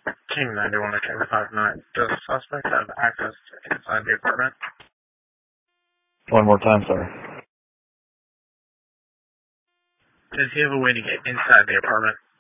King 91 to King 59. Does the suspect have access inside the apartment? One more time, sir. Does he have a way to get inside the apartment?